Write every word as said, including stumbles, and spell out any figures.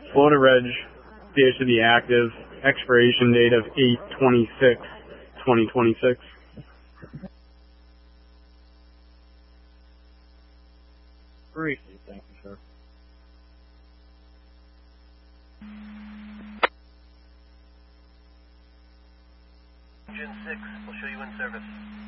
Florida Reg appears to be active. Expiration date of eight twenty-six twenty twenty-six. Briefly, thank you, sir. Engine six will show you in service.